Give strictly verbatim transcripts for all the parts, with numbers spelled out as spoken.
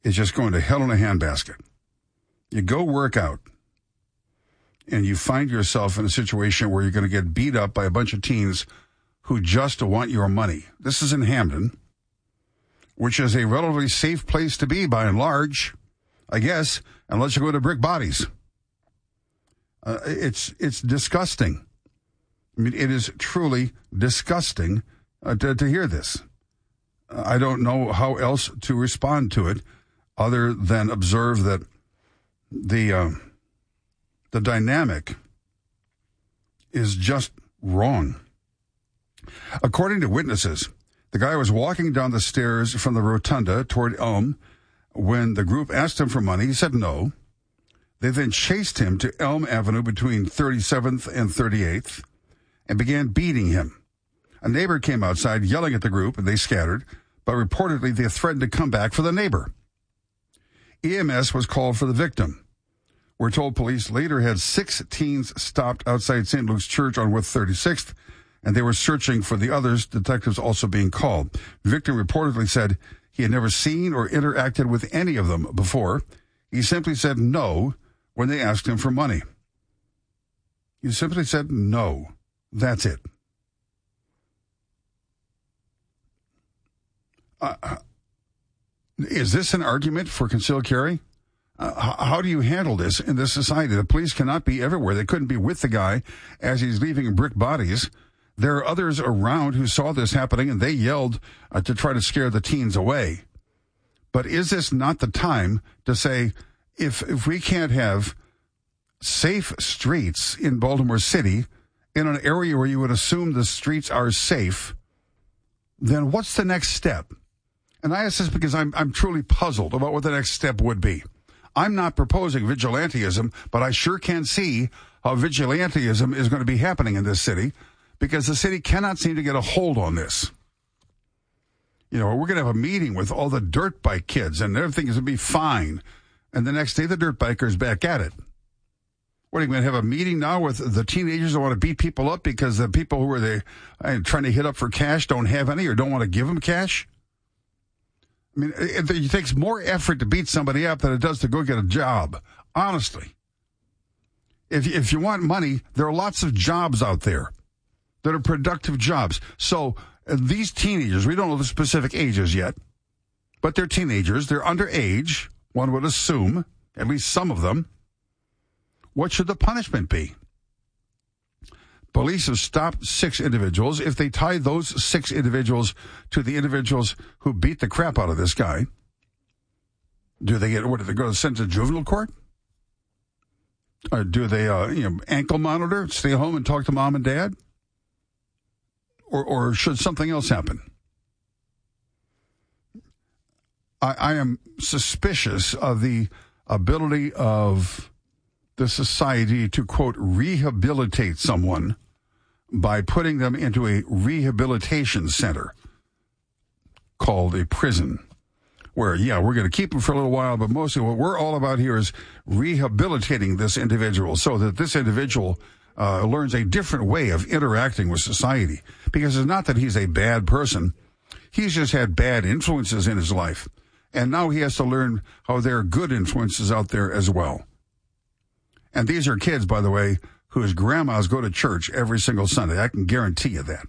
is just going to hell in a handbasket. You go work out, and you find yourself in a situation where you're going to get beat up by a bunch of teens who just want your money. This is in Hamden, which is a relatively safe place to be by and large, I guess, unless you go to Brick Bodies. Uh, it's it's disgusting. I mean, it is truly disgusting uh, to, to hear this. Uh, I don't know how else to respond to it other than observe that the uh, the dynamic is just wrong. According to witnesses, the guy was walking down the stairs from the rotunda toward Elm when the group asked him for money. He said no. They then chased him to Elm Avenue between thirty-seventh and thirty-eighth and began beating him. A neighbor came outside yelling at the group, and they scattered, but reportedly they threatened to come back for the neighbor. E M S was called for the victim. We're told police later had six teens stopped outside Saint Luke's Church on West thirty-sixth, and they were searching for the others, detectives also being called. The victim reportedly said he had never seen or interacted with any of them before. He simply said no when they asked him for money. He simply said no. That's it. Uh, is this an argument for concealed carry? Uh, how do you handle this in this society? The police cannot be everywhere. They couldn't be with the guy as he's leaving Brick Bodies. There are others around who saw this happening, and they yelled uh, to try to scare the teens away. But is this not the time to say, if if we can't have safe streets in Baltimore City, in an area where you would assume the streets are safe, then what's the next step? And I ask this because I'm I'm truly puzzled about what the next step would be. I'm not proposing vigilantism, but I sure can see how vigilantism is going to be happening in this city, because the city cannot seem to get a hold on this. You know, we're going to have a meeting with all the dirt bike kids, and everything is going to be fine. And the next day, the dirt biker's back at it. What, are you going to have a meeting now with the teenagers that want to beat people up because the people who are they, uh, trying to hit up for cash don't have any or don't want to give them cash? I mean, it, it takes more effort to beat somebody up than it does to go get a job, honestly. If, if you want money, there are lots of jobs out there that are productive jobs. So uh, these teenagers, we don't know the specific ages yet, but they're teenagers. They're underage, one would assume, at least some of them. What should the punishment be? Police have stopped six individuals. If they tie those six individuals to the individuals who beat the crap out of this guy, do they get, what, do they go sent to juvenile court? Or do they, uh, you know, ankle monitor, stay home and talk to mom and dad? Or, or should something else happen? I, I am suspicious of the ability of the society to, quote, rehabilitate someone by putting them into a rehabilitation center called a prison, where, yeah, we're going to keep them for a little while, but mostly what we're all about here is rehabilitating this individual so that this individual uh, learns a different way of interacting with society. Because it's not that he's a bad person. He's just had bad influences in his life. And now he has to learn how there are good influences out there as well. And these are kids, by the way, whose grandmas go to church every single Sunday. I can guarantee you that.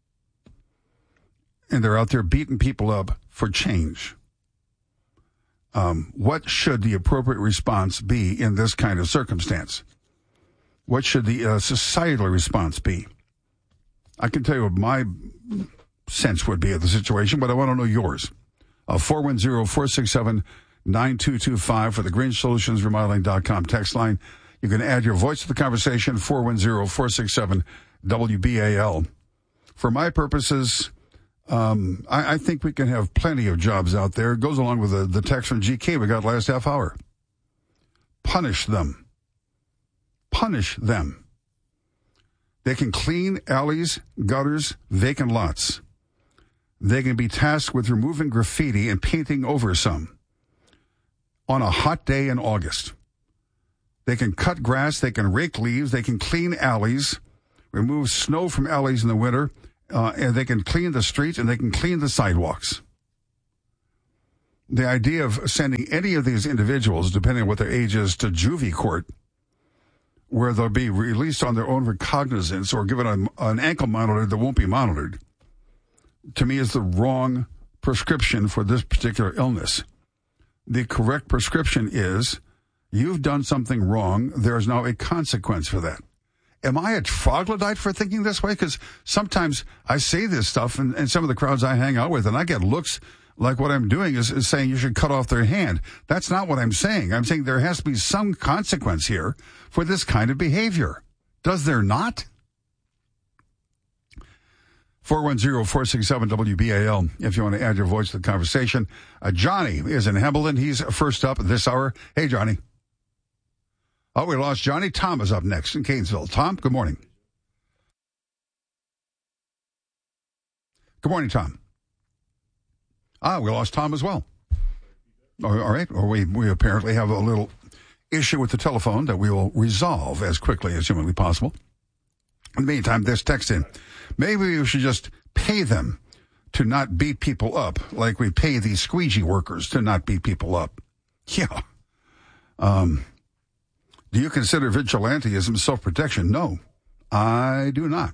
And they're out there beating people up for change. Um, what should the appropriate response be in this kind of circumstance? What should the uh, societal response be? I can tell you what my sense would be of the situation, but I want to know yours. Uh, four one zero, four six seven, nine two two five for the green solutions remodeling dot com text line. You can add your voice to the conversation, four one zero, four six seven, W B A L. For my purposes, um, I, I think we can have plenty of jobs out there. It goes along with the, the text from G K we got last half hour. Punish them. Punish them. They can clean alleys, gutters, vacant lots. They can be tasked with removing graffiti and painting over some on a hot day in August. They can cut grass, they can rake leaves, they can clean alleys, remove snow from alleys in the winter, uh, and they can clean the streets and they can clean the sidewalks. the idea of sending any of these individuals, depending on what their age is, to juvie court, where they'll be released on their own recognizance or given a, an ankle monitor that won't be monitored, to me is the wrong prescription for this particular illness. The correct prescription is, you've done something wrong. There is now a consequence for that. Am I a troglodyte for thinking this way? Because sometimes I say this stuff in, in some of the crowds I hang out with, and I get looks like what I'm doing is, is saying you should cut off their hand. That's not what I'm saying. I'm saying there has to be some consequence here for this kind of behavior. Does there not? four one zero, four six seven, W B A L, if you want to add your voice to the conversation. Uh, Johnny is in Hambledon. He's first up this hour. Hey, Johnny. Oh, we lost Johnny. Tom is up next in Canesville. Tom, good morning. Good morning, Tom. Ah, we lost Tom as well. All right. Or we, we apparently have a little issue with the telephone that we will resolve as quickly as humanly possible. In the meantime, this text in. Maybe we should just pay them to not beat people up like we pay these squeegee workers to not beat people up. Yeah. Um, do you consider vigilantism self-protection? No, I do not.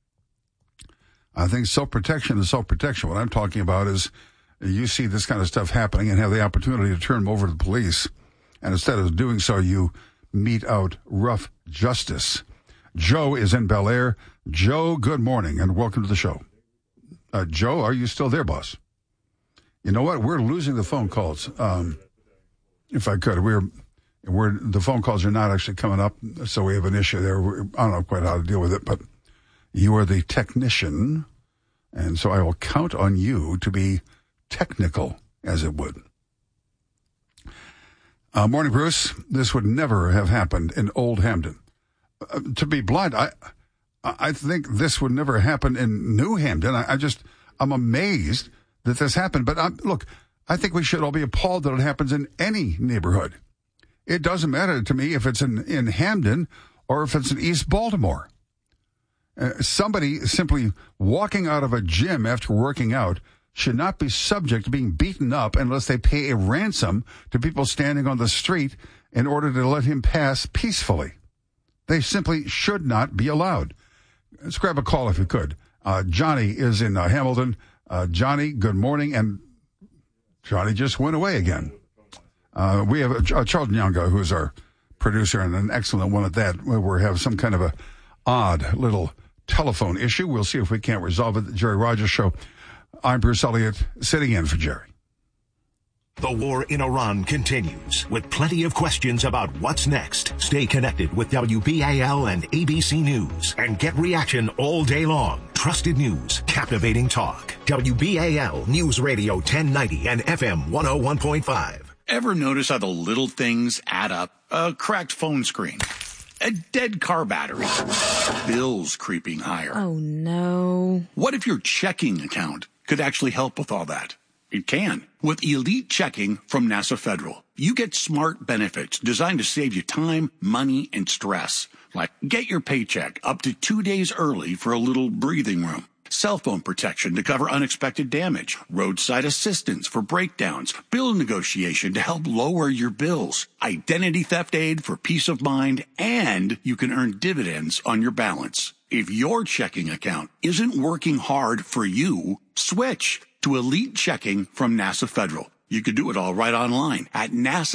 I think self-protection is self-protection. What I'm talking about is you see this kind of stuff happening and have the opportunity to turn them over to the police. And instead of doing so, you mete out rough justice. Joe is in Bel Air. Joe, good morning and welcome to the show. Uh, Joe, are you still there, boss? You know what? We're losing the phone calls. Um, if I could, we're, we're, the phone calls are not actually coming up, so we have an issue there. We're, I don't know quite how to deal with it, but you are the technician, and so I will count on you to be technical, as it would. Uh, morning, Bruce. This would never have happened in Old Hampton. Uh, to be blunt, I I think this would never happen in New Hampton. I, I just, I'm amazed that this happened. But I'm, look, I think we should all be appalled that it happens in any neighborhood. It doesn't matter to me if it's in, in Hamden or if it's in East Baltimore. Uh, somebody simply walking out of a gym after working out should not be subject to being beaten up unless they pay a ransom to people standing on the street in order to let him pass peacefully. They simply should not be allowed. Let's grab a call if you could. Uh, Johnny is in uh, Hamilton. Uh, Johnny, good morning. And Johnny just went away again. Uh, we have uh, Charlton Yonga, who's our producer and an excellent one at that. We have some kind of a odd little telephone issue. We'll see if we can't resolve it. The Jerry Rogers Show. I'm Bruce Elliott, sitting in for Jerry. The war in Iran continues with plenty of questions about what's next. Stay connected with W B A L and A B C News and get reaction all day long. Trusted news, captivating talk. W B A L News Radio ten ninety and F M one oh one point five. Ever notice how the little things add up? A cracked phone screen, a dead car battery, bills creeping higher. Oh, no. What if your checking account could actually help with all that? It can. With Elite Checking from NASA Federal, you get smart benefits designed to save you time, money, and stress. Like get your paycheck up to two days early for a little breathing room. Cell phone protection to cover unexpected damage. Roadside assistance for breakdowns. Bill negotiation to help lower your bills. Identity theft aid for peace of mind. And you can earn dividends on your balance. If your checking account isn't working hard for you, switch to Elite Checking from NASA Federal. You could do it all right online at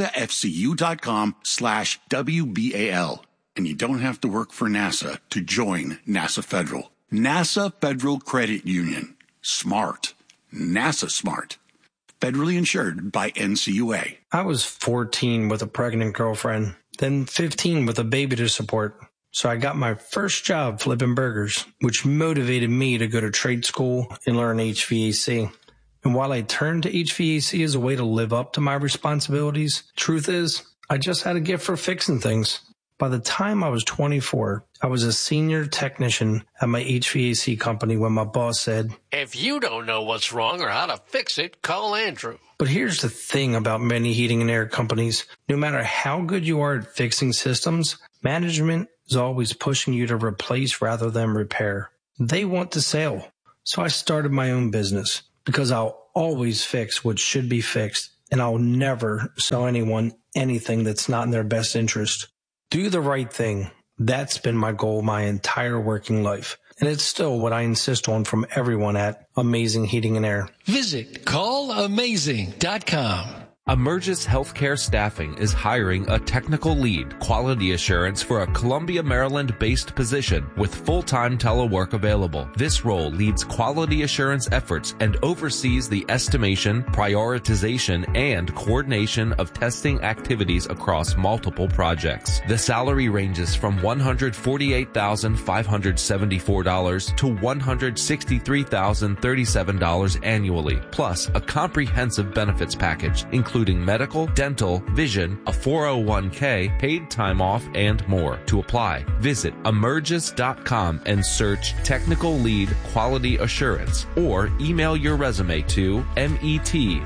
nasafcu.com slash WBAL. And you don't have to work for NASA to join NASA Federal. NASA Federal Credit Union. Smart. NASA smart. Federally insured by N C U A. I was fourteen with a pregnant girlfriend, then fifteen with a baby to support. So I got my first job flipping burgers, which motivated me to go to trade school and learn H V A C. And while I turned to H V A C as a way to live up to my responsibilities, truth is, I just had a gift for fixing things. By the time I was twenty-four, I was a senior technician at my H V A C company when my boss said, "If you don't know what's wrong or how to fix it, call Andrew." But here's the thing about many heating and air companies. No matter how good you are at fixing systems, management is always pushing you to replace rather than repair. They want to sell. So I started my own business because I'll always fix what should be fixed and I'll never sell anyone anything that's not in their best interest. Do the right thing. That's been my goal my entire working life. And it's still what I insist on from everyone at Amazing Heating and Air. Visit call amazing dot com. Emergis Healthcare Staffing is hiring a technical lead, quality assurance for a Columbia, Maryland-based position with full-time telework available. This role leads quality assurance efforts and oversees the estimation, prioritization, and coordination of testing activities across multiple projects. The salary ranges from one hundred forty-eight thousand five hundred seventy-four dollars to one hundred sixty-three thousand thirty-seven dollars annually, plus a comprehensive benefits package, including including medical, dental, vision, a four oh one k, paid time off, and more. To apply, visit emergis dot com and search Technical Lead Quality Assurance, or email your resume to metrushe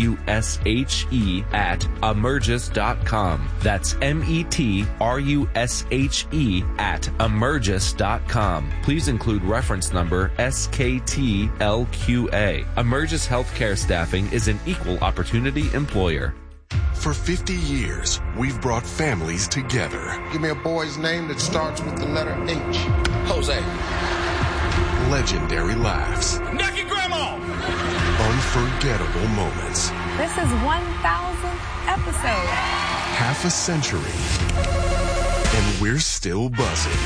at emergis dot com. That's metrushe at emergis dot com. Please include reference number S K T L Q A. Emergis Healthcare Staffing is an equal opportunity employer. For fifty years, we've brought families together. Give me a boy's name that starts with the letter H. Jose. Legendary laughs. Knock your grandma! Unforgettable moments. This is one thousandth episode. Half a century. And we're still buzzing.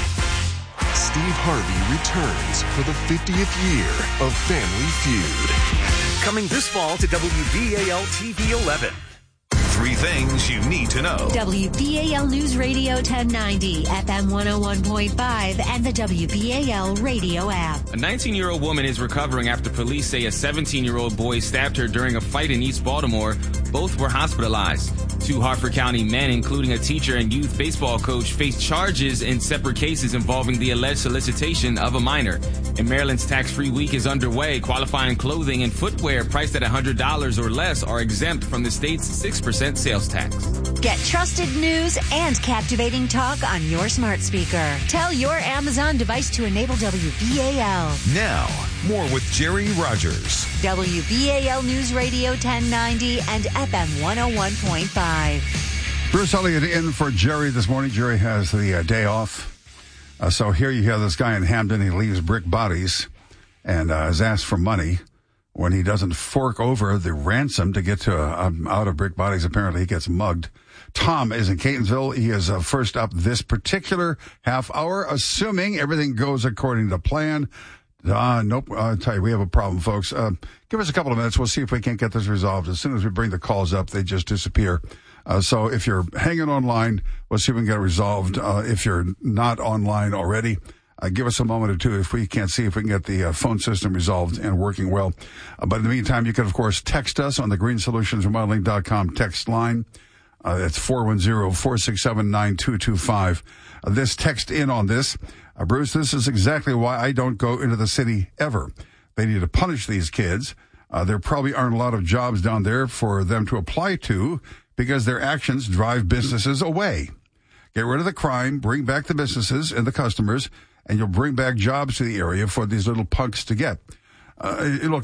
Steve Harvey returns for the fiftieth year of Family Feud. Coming this fall to W B A L T V eleven. Three things you need to know. W B A L News Radio ten ninety, F M one oh one point five, and the W B A L radio app. A nineteen-year-old woman is recovering after police say a seventeen-year-old boy stabbed her during a fight in East Baltimore. Both were hospitalized. Two Hartford County men, including a teacher and youth baseball coach, face charges in separate cases involving the alleged solicitation of a minor. And Maryland's tax-free week is underway. Qualifying clothing and footwear priced at one hundred dollars or less are exempt from the state's six percent sales tax. Get trusted news and captivating talk on your smart speaker. Tell your Amazon device to enable W B A L. Now, more with Jerry Rogers. W B A L News Radio ten ninety and F M one oh one point five. Bruce Elliott in for Jerry this morning. Jerry has the uh, day off. Uh, so here you have this guy in Hamden. He leaves brick bodies and uh, is asked for money. When he doesn't fork over the ransom to get to uh, um, out of brick bodies, apparently he gets mugged. Tom is in Catonsville. He is uh, first up this particular half hour, assuming everything goes according to plan. Uh, nope. I'll tell you, we have a problem, folks. Uh, give us a couple of minutes. We'll see if we can't get this resolved. As soon as we bring the calls up, they just disappear. Uh, so if you're hanging online, we'll see if we can get it resolved. Uh, if you're not online already, Uh, give us a moment or two if we can't see if we can get the uh, phone system resolved and working well. Uh, but in the meantime, you can, of course, text us on the green solutions remodeling dot com text line. Uh, it's four one zero, four six seven, nine two two five. Uh, this text in on this. Uh, Bruce, this is exactly why I don't go into the city ever. They need to punish these kids. Uh, there probably aren't a lot of jobs down there for them to apply to because their actions drive businesses away. Get rid of the crime, bring back the businesses and the customers, and you'll bring back jobs to the area for these little punks to get. Uh, look,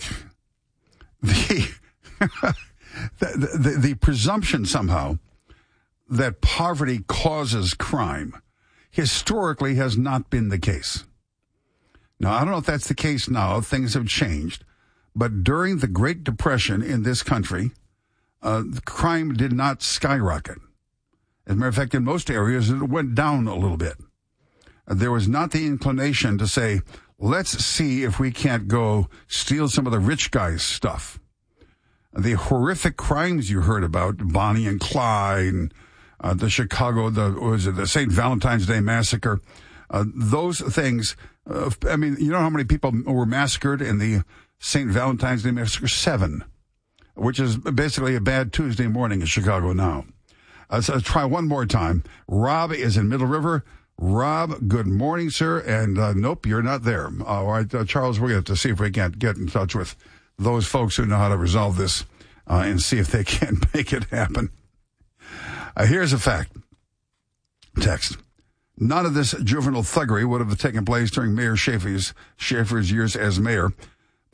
the, the, the the presumption somehow that poverty causes crime historically has not been the case. Now, I don't know if that's the case now. Things have changed. But during the Great Depression in this country, uh, crime did not skyrocket. As a matter of fact, in most areas, it went down a little bit. There was not the inclination to say, let's see if we can't go steal some of the rich guys' stuff. The horrific crimes you heard about, Bonnie and Clyde, and, uh, the Chicago, the, what was it, the Saint Valentine's Day Massacre, uh, those things, uh, I mean, you know how many people were massacred in the Saint Valentine's Day Massacre? Seven, which is basically a bad Tuesday morning in Chicago now. Uh, so try one more time. Rob is in Middle River. Rob, good morning, sir. And uh, nope, you're not there. All right, uh, Charles, we're going to have to see if we can't get in touch with those folks who know how to resolve this uh, and see if they can make it happen. Uh, here's a fact. Text. None of this juvenile thuggery would have taken place during Mayor Schaefer's, Schaefer's years as mayor.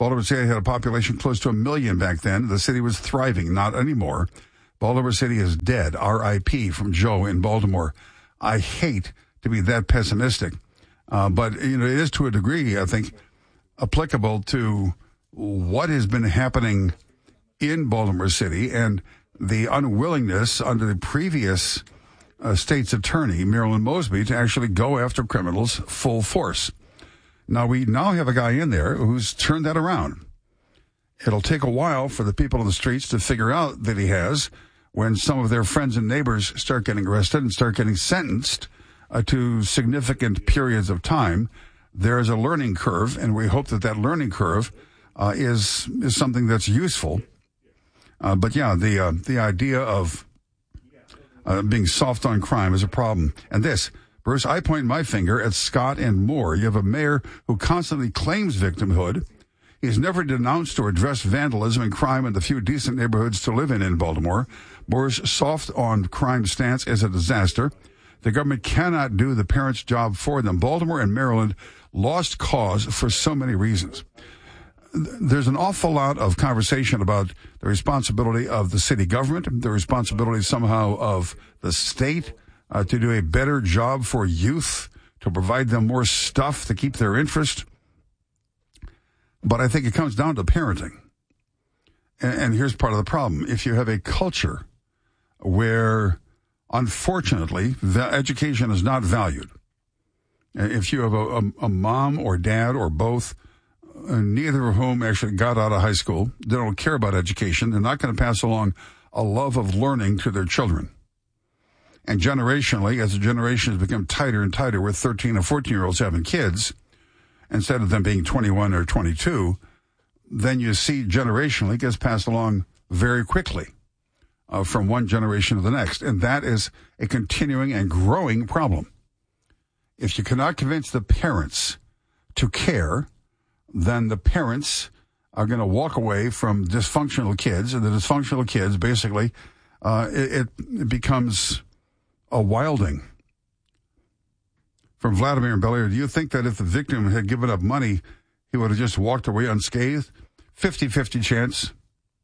Baltimore City had a population close to a million back then. The city was thriving, not anymore. Baltimore City is dead. R I P from Joe in Baltimore. I hate to be that pessimistic, uh, but you know it is to a degree, I think, applicable to what has been happening in Baltimore City and the unwillingness under the previous uh, state's attorney, Marilyn Mosby, to actually go after criminals full force. Now, we now have a guy in there who's turned that around. It'll take a while for the people on the streets to figure out that he has when some of their friends and neighbors start getting arrested and start getting sentenced uh, to significant periods of time. There is a learning curve, and we hope that that learning curve uh, is is something that's useful. Uh, but, yeah, the uh, the idea of uh, being soft on crime is a problem. And this, Bruce, I point my finger at Scott and Moore. You have a mayor who constantly claims victimhood. He's never denounced or addressed vandalism and crime in the few decent neighborhoods to live in in Baltimore. Moore's soft on crime stance is a disaster. The government cannot do the parents' job for them. Baltimore and Maryland lost cause for so many reasons. There's an awful lot of conversation about the responsibility of the city government, the responsibility somehow of the state uh, to do a better job for youth, to provide them more stuff to keep their interest. But I think it comes down to parenting. And, and here's part of the problem. If you have a culture where, unfortunately, the education is not valued, if you have a, a, a mom or dad or both, uh, neither of whom actually got out of high school, they don't care about education, they're not going to pass along a love of learning to their children. And generationally, as the generation has become tighter and tighter with thirteen and fourteen-year-olds having kids, instead of them being twenty-one or twenty-two, then you see generationally it gets passed along very quickly uh, from one generation to the next. And that is a continuing and growing problem. If you cannot convince the parents to care, then the parents are going to walk away from dysfunctional kids, and the dysfunctional kids, basically, uh, it, it becomes a wilding. From Vladimir and Bel Air, do you think that if the victim had given up money, he would have just walked away unscathed? fifty-fifty chance.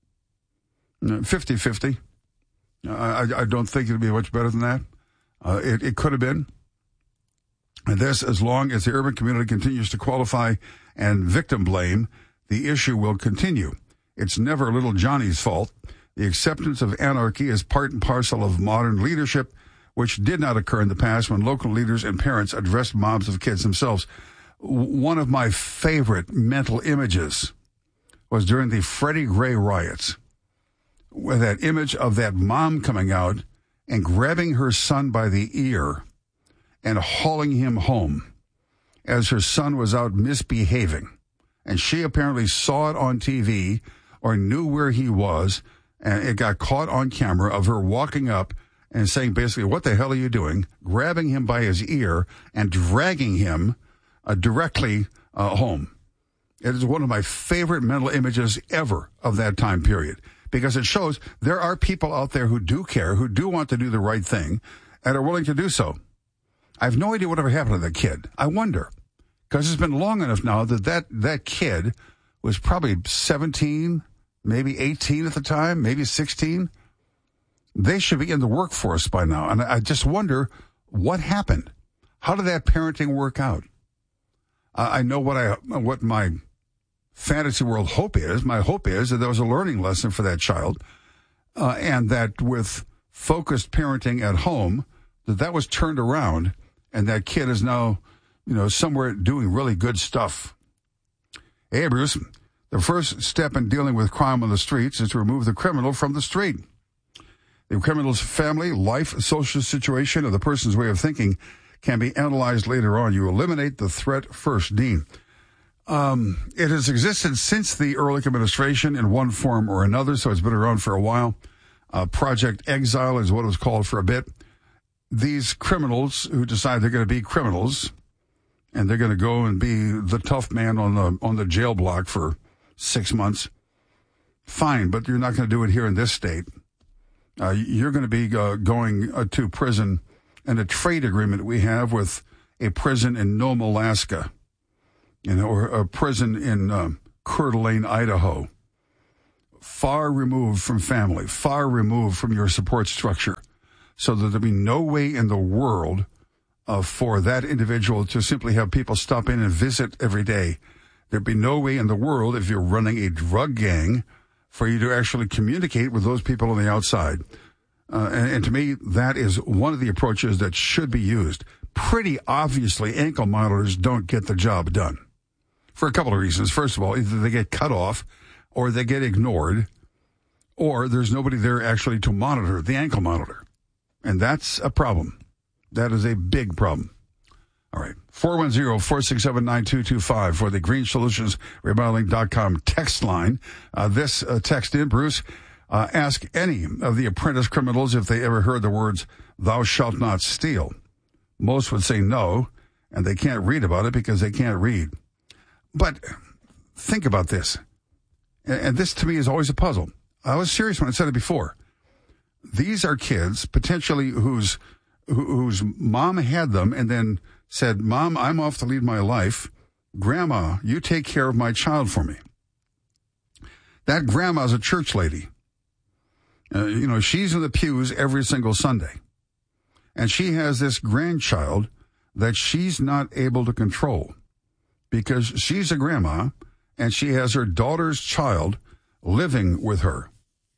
fifty-fifty. I, I don't think it would be much better than that. Uh, it, it could have been. And this, as long as the urban community continues to qualify and victim blame, the issue will continue. It's never little Johnny's fault. The acceptance of anarchy is part and parcel of modern leadership, which did not occur in the past when local leaders and parents addressed mobs of kids themselves. One of my favorite mental images was during the Freddie Gray riots, with that image of that mom coming out and grabbing her son by the ear and hauling him home as her son was out misbehaving. And she apparently saw it on T V or knew where he was, and it got caught on camera of her walking up and saying basically, what the hell are you doing? Grabbing him by his ear and dragging him uh, directly uh, home. It is one of my favorite mental images ever of that time period, because it shows there are people out there who do care, who do want to do the right thing, and are willing to do so. I have no idea whatever happened to that kid. I wonder, because it's been long enough now that that, that kid was probably seventeen, maybe eighteen at the time, maybe sixteen. They should be in the workforce by now. And I just wonder what happened. How did that parenting work out? Uh, I know what I what my fantasy world hope is. My hope is that there was a learning lesson for that child, uh, and that with focused parenting at home, that that was turned around, and that kid is now, you know, somewhere doing really good stuff. Hey, Bruce, the first step in dealing with crime on the streets is to remove the criminal from the street. The criminal's family, life, social situation, or the person's way of thinking can be analyzed later on. You eliminate the threat first. Dean, um, it has existed since the Ehrlich administration in one form or another, so it's been around for a while. Uh, Project Exile is what it was called for a bit. These criminals who decide they're going to be criminals, and they're going to go and be the tough man on the on the jail block for six months, fine, but you're not going to do it here in this state. Uh, you're going to be uh, going uh, to prison in a trade agreement we have with a prison in Nome, Alaska, you know, or a prison in uh, Coeur d'Alene, Idaho, far removed from family, far removed from your support structure, so that there'd be no way in the world uh, for that individual to simply have people stop in and visit every day. There'd be no way in the world, if you're running a drug gang, for you to actually communicate with those people on the outside. Uh, and, and to me, that is one of the approaches that should be used. Pretty obviously, ankle monitors don't get the job done for a couple of reasons. First of all, either they get cut off or they get ignored, or there's nobody there actually to monitor the ankle monitor. And that's a problem. That is a big problem. All right. four one zero, four six seven, nine two two five for the green solutions remodeling dot com text line. Uh, this uh, text in, Bruce, uh, ask any of the apprentice criminals if they ever heard the words, thou shalt not steal. Most would say no, and they can't read about it because they can't read. But think about this. And, and this to me is always a puzzle. I was serious when I said it before. These are kids potentially whose whose mom had them and then said, Mom, I'm off to lead my life. Grandma, you take care of my child for me. That grandma's a church lady. Uh, you know, she's in the pews every single Sunday. And she has this grandchild that she's not able to control because she's a grandma and she has her daughter's child living with her.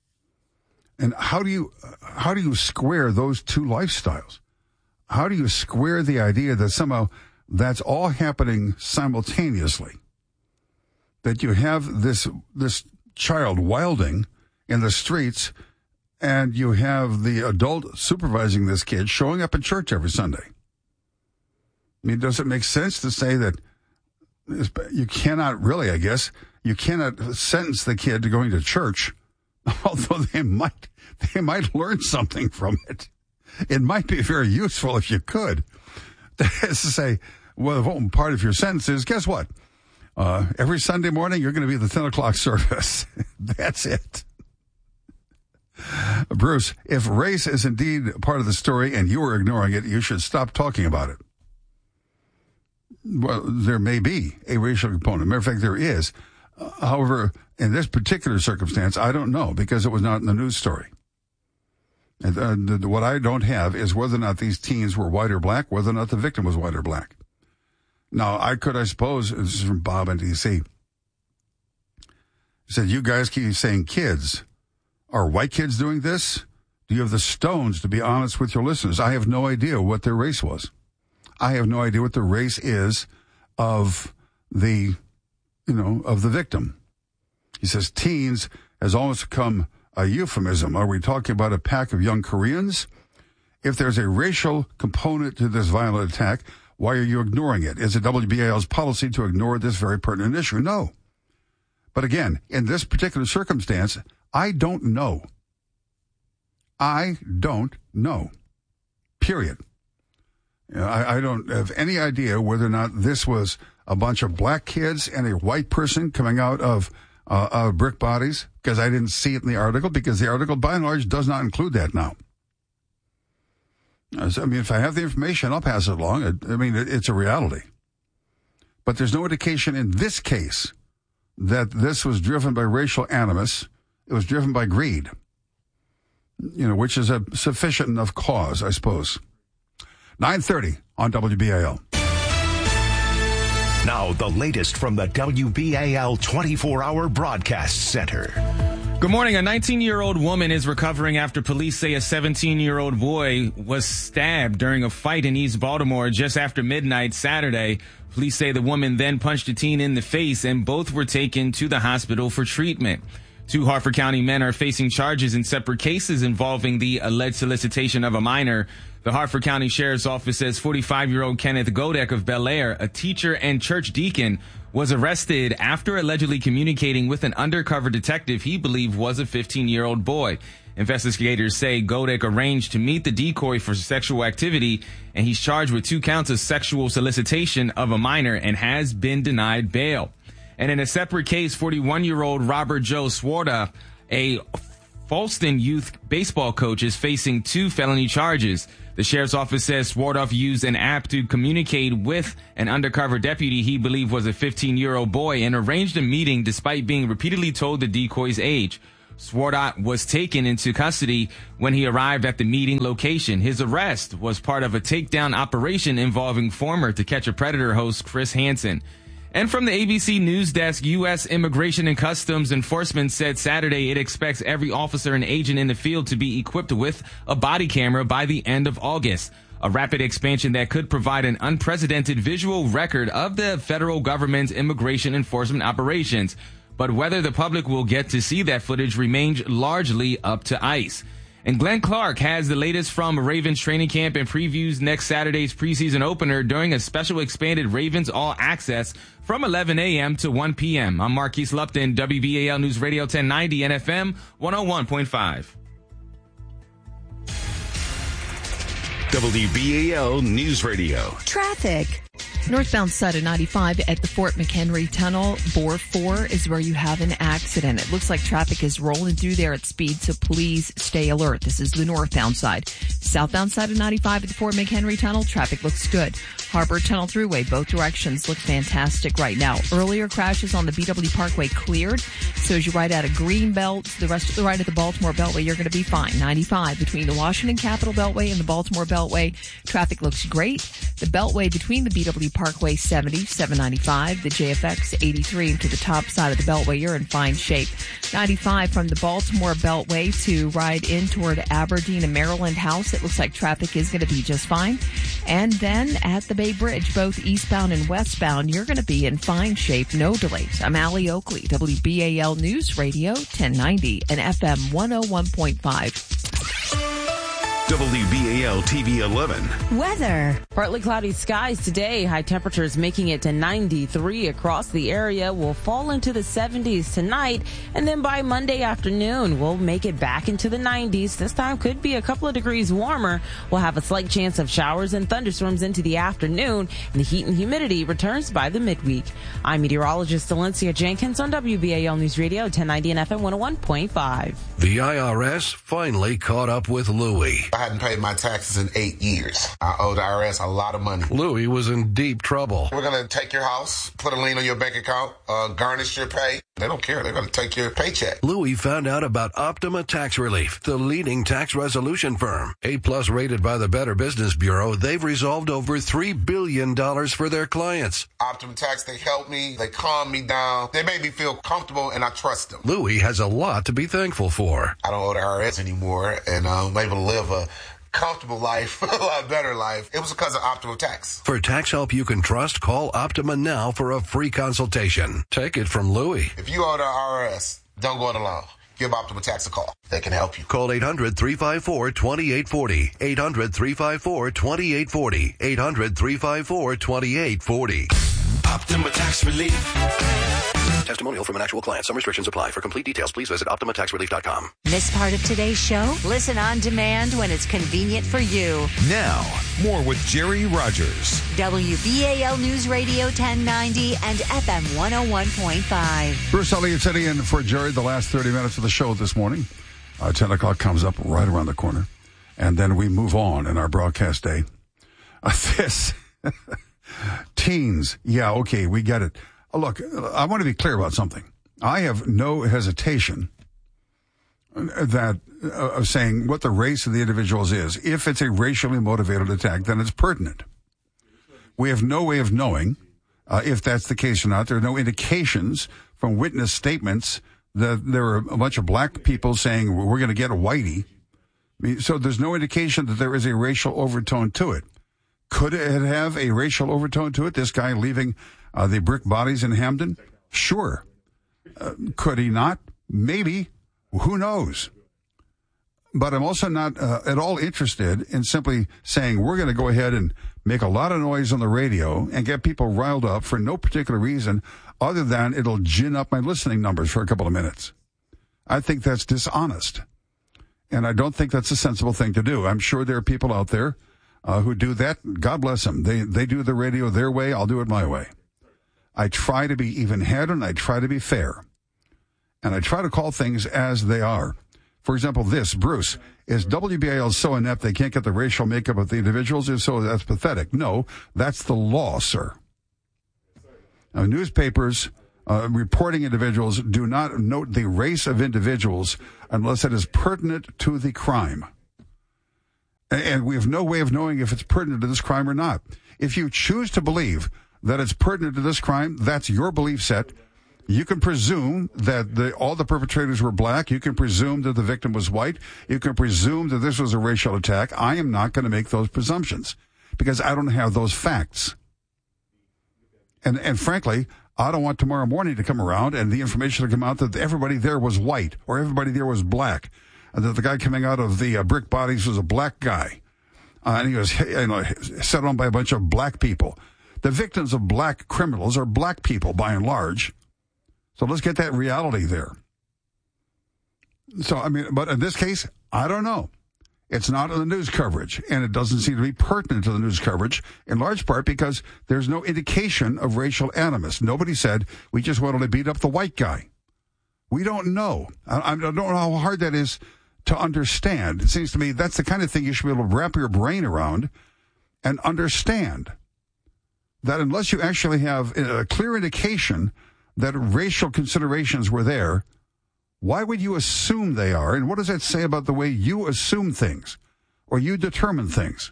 And how do you how do you square those two lifestyles? How do you square the idea that somehow that's all happening simultaneously? That you have this this child wilding in the streets and you have the adult supervising this kid showing up at church every Sunday. I mean, does it make sense to say that you cannot really, I guess, you cannot sentence the kid to going to church, although they might they might learn something from it. It might be very useful if you could. That is to say, well, one part of your sentence is, guess what? Uh, every Sunday morning, you're going to be at the ten o'clock service. That's it. Bruce, if race is indeed part of the story and you are ignoring it, you should stop talking about it. Well, there may be a racial component. Matter of fact, there is. Uh, however, in this particular circumstance, I don't know because it was not in the news story. And uh, the, what I don't have is whether or not these teens were white or black, whether or not the victim was white or black. Now, I could, I suppose, this is from Bob in D C. He said, you guys keep saying kids. Are white kids doing this? Do you have the stones to be honest with your listeners? I have no idea what their race was. I have no idea what the race is of the, you know, of the victim. He says teens has almost become a euphemism. Are we talking about a pack of young Koreans? If there's a racial component to this violent attack, why are you ignoring it? Is it W B A L's policy to ignore this very pertinent issue? No. But again, in this particular circumstance, I don't know. I don't know. Period. You know, I, I don't have any idea whether or not this was a bunch of black kids and a white person coming out of uh, uh, brick bodies, because I didn't see it in the article, because the article, by and large, does not include that now. I mean, if I have the information, I'll pass it along. I, I mean, it, it's a reality. But there's no indication in this case that this was driven by racial animus. It was driven by greed, you know, which is a sufficient enough cause, I suppose. nine thirty on W B A L. Now, the latest from the W B A L twenty-four hour broadcast center. Good morning. A nineteen-year-old woman is recovering after police say a seventeen-year-old boy was stabbed during a fight in East Baltimore just after midnight Saturday. Police say the woman then punched a teen in the face and both were taken to the hospital for treatment. Two Harford County men are facing charges in separate cases involving the alleged solicitation of a minor. The Harford County Sheriff's Office says forty-five-year-old Kenneth Godek of Bel Air, a teacher and church deacon, was arrested after allegedly communicating with an undercover detective he believed was a fifteen-year-old boy. Investigators say Godek arranged to meet the decoy for sexual activity, and he's charged with two counts of sexual solicitation of a minor and has been denied bail. And in a separate case, forty-one-year-old Robert Joe Swarta, a Folston youth baseball coach is facing two felony charges. The sheriff's office says Swartoff used an app to communicate with an undercover deputy he believed was a fifteen-year-old boy and arranged a meeting despite being repeatedly told the decoy's age. Swartoff was taken into custody when he arrived at the meeting location. His arrest was part of a takedown operation involving former To Catch a Predator host Chris Hansen. And from the A B C News Desk, U S Immigration and Customs Enforcement said Saturday it expects every officer and agent in the field to be equipped with a body camera by the end of August. A rapid expansion that could provide an unprecedented visual record of the federal government's immigration enforcement operations. But whether the public will get to see that footage remains largely up to ICE. And Glenn Clark has the latest from Ravens training camp and previews next Saturday's preseason opener during a special expanded Ravens All Access from eleven a.m. to one p.m. I'm Marquise Lupton, W B A L News Radio ten ninety and F M one oh one point five. W B A L News Radio. Traffic. Northbound side of ninety-five at the Fort McHenry Tunnel, Bore four is where you have an accident. It looks like traffic is rolling through there at speed, so please stay alert. This is the northbound side. Southbound side of ninety-five at the Fort McHenry Tunnel, traffic looks good. Harbor Tunnel Thruway, both directions look fantastic right now. Earlier crashes on the B W Parkway cleared, so as you ride out of Greenbelt, the rest of the ride at the Baltimore Beltway, you're going to be fine. ninety-five between the Washington Capitol Beltway and the Baltimore Beltway, traffic looks great. The Beltway between the B W Parkway seventy, seven ninety-five, the J F X eighty-three, and to the top side of the Beltway, you're in fine shape. ninety-five from the Baltimore Beltway to ride in toward Aberdeen and Maryland House, it looks like traffic is going to be just fine. And then at the Bay Bridge, both eastbound and westbound, you're going to be in fine shape, no delays. I'm Allie Oakley, W B A L News Radio ten ninety and F M one oh one point five. W B A L T V eleven. Weather. Partly cloudy skies today. High temperatures making it to ninety-three across the area. We'll fall into the seventies tonight. And then by Monday afternoon, we'll make it back into the nineties. This time could be a couple of degrees warmer. We'll have a slight chance of showers and thunderstorms into the afternoon. And the heat and humidity returns by the midweek. I'm meteorologist Valencia Jenkins on W B A L News Radio ten ninety and F M one oh one point five. The I R S finally caught up with Louie. I hadn't paid my taxes in eight years. I owe the I R S a lot of money. Louie was in deep trouble. We're going to take your house, put a lien on your bank account, uh, garnish your pay. They don't care. They're going to take your paycheck. Louie found out about Optima Tax Relief, the leading tax resolution firm. A-plus rated by the Better Business Bureau, they've resolved over three billion dollars for their clients. Optima Tax, they help me. They calm me down. They make me feel comfortable, and I trust them. Louie has a lot to be thankful for. I don't owe the I R S anymore, and I'm able to live a comfortable life, a lot better life. It was because of Optima Tax. For tax help you can trust, call Optima now for a free consultation. Take it from Louie. If you owe the I R S, don't go it alone. Give Optima Tax a call. They can help you. Call eight hundred, three five four, two eight four zero. eight hundred, three five four, two eight four zero. eight hundred, three five four, two eight four zero. Optima Tax Relief. Testimonial from an actual client. Some restrictions apply. For complete details, please visit optima tax relief dot com. Miss part of today's show? Listen on demand when it's convenient for you. Now, more with Jerry Rogers. W B A L News Radio ten ninety and F M one oh one point five. Bruce Elliott sitting in for Jerry the last thirty minutes of the show this morning. Uh, ten o'clock comes up right around the corner. And then we move on in our broadcast day. Uh, this, teens, yeah, okay, we get it. Look, I want to be clear about something. I have no hesitation that uh, of saying what the race of the individuals is. If it's a racially motivated attack, then it's pertinent. We have no way of knowing uh, if that's the case or not. There are no indications from witness statements that there are a bunch of black people saying we're going to get a whitey. I mean, so there's no indication that there is a racial overtone to it. Could it have a racial overtone to it? This guy leaving Uh, the brick bodies in Hamden? Sure. Uh, could he not? Maybe. Who knows? But I'm also not uh, at all interested in simply saying we're going to go ahead and make a lot of noise on the radio and get people riled up for no particular reason other than it'll gin up my listening numbers for a couple of minutes. I think that's dishonest. And I don't think that's a sensible thing to do. I'm sure there are people out there uh, who do that. God bless them. They, they do the radio their way. I'll do it my way. I try to be even-headed, and I try to be fair. And I try to call things as they are. For example, this, Bruce, is W B A L so inept they can't get the racial makeup of the individuals? If so, that's pathetic. No, that's the law, sir. Now, newspapers uh, reporting individuals do not note the race of individuals unless it is pertinent to the crime. And we have no way of knowing if it's pertinent to this crime or not. If you choose to believe that it's pertinent to this crime, that's your belief set. You can presume that the, all the perpetrators were black. You can presume that the victim was white. You can presume that this was a racial attack. I am not going to make those presumptions because I don't have those facts. And and frankly, I don't want tomorrow morning to come around and the information to come out that everybody there was white or everybody there was black, and that the guy coming out of the uh, brick bodies was a black guy, uh, and he was you know set on by a bunch of black people. The victims of black criminals are black people by and large. So let's get that reality there. So, I mean, but in this case, I don't know. It's not in the news coverage, and it doesn't seem to be pertinent to the news coverage, in large part because there's no indication of racial animus. Nobody said, we just wanted to beat up the white guy. We don't know. I, I don't know how hard that is to understand. It seems to me that's the kind of thing you should be able to wrap your brain around and understand. That unless you actually have a clear indication that racial considerations were there, why would you assume they are? And what does that say about the way you assume things or you determine things?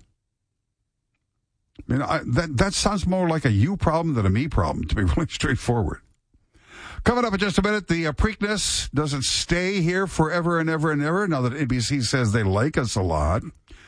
I mean, I, that, that sounds more like a you problem than a me problem, to be really straightforward. Coming up in just a minute, the uh, Preakness doesn't stay here forever and ever and ever, now that N B C says they like us a lot.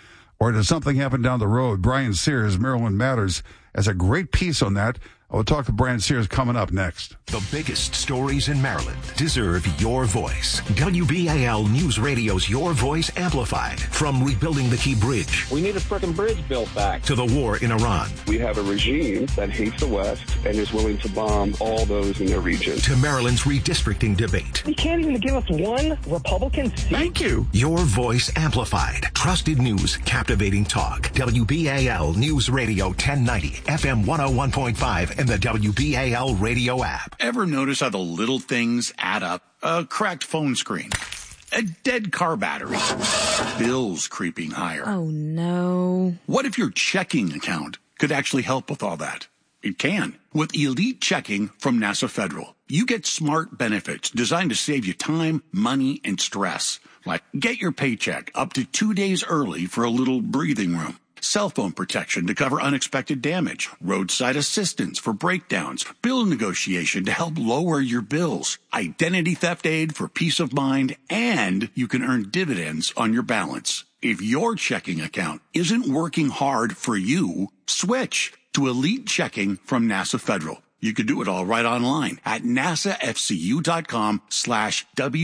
Or does something happen down the road? Brian Sears, Maryland Matters, has a great piece on that. We'll talk to Brian Sears coming up next. The biggest stories in Maryland deserve your voice. W B A L News Radio's Your Voice Amplified. From rebuilding the Key Bridge. We need a frickin' bridge built back. To the war in Iran. We have a regime that hates the West and is willing to bomb all those in their region. To Maryland's redistricting debate. You can't even give us one Republican seat. Thank you. Your Voice Amplified. Trusted news, captivating talk. W B A L News Radio ten ninety, F M one oh one point five. And the W B A L radio app. Ever notice how the little things add up? A cracked phone screen, a dead car battery, bills creeping higher. Oh, no. What if your checking account could actually help with all that? It can. With Elite Checking from NASA Federal, you get smart benefits designed to save you time, money, and stress. Like get your paycheck up to two days early for a little breathing room. Cell phone protection to cover unexpected damage, roadside assistance for breakdowns, bill negotiation to help lower your bills, identity theft aid for peace of mind, and you can earn dividends on your balance. If your checking account isn't working hard for you, switch to Elite Checking from NASA Federal. You can do it all right online at nasafcu.com slash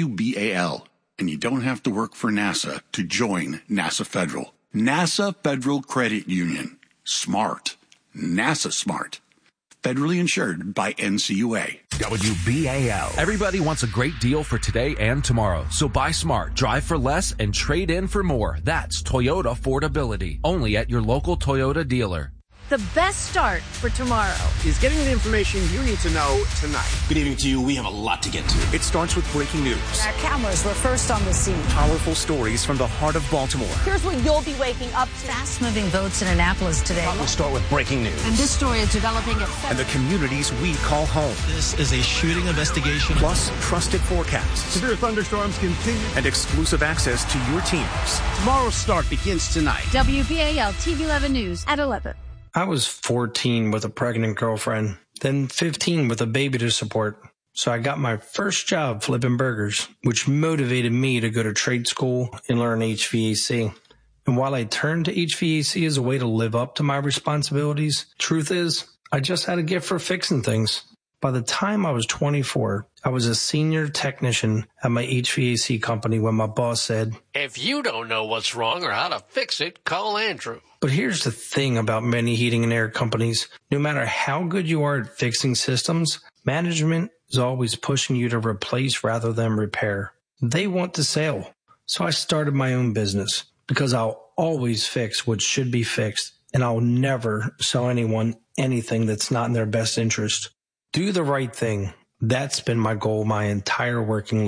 WBAL. And you don't have to work for NASA to join NASA Federal. NASA Federal Credit Union. Smart. NASA smart. Federally insured by N C U A. W B A L. Everybody wants a great deal for today and tomorrow. So buy smart, drive for less, and trade in for more. That's Toyota Affordability. Only at your local Toyota dealer. The best start for tomorrow is getting the information you need to know tonight. Good evening to you. We have a lot to get to. It starts with breaking news. Our cameras were first on the scene. Powerful stories from the heart of Baltimore. Here's what you'll be waking up to. Fast-moving votes in Annapolis today. We'll start with breaking news. And this story is developing at and the communities we call home. This is a shooting investigation. Plus, trusted forecasts. Severe thunderstorms continue. And exclusive access to your teams. Tomorrow's start begins tonight. W B A L T V eleven News at eleven. I was fourteen with a pregnant girlfriend, then fifteen with a baby to support. So I got my first job flipping burgers, which motivated me to go to trade school and learn H V A C. And while I turned to H V A C as a way to live up to my responsibilities, truth is, I just had a gift for fixing things. By the time I was twenty-four, I was a senior technician at my H V A C company when my boss said, "If you don't know what's wrong or how to fix it, call Andrew." But here's the thing about many heating and air companies. No matter how good you are at fixing systems, management is always pushing you to replace rather than repair. They want the sale. So I started my own business because I'll always fix what should be fixed, and I'll never sell anyone anything that's not in their best interest. Do the right thing. That's been my goal my entire working life.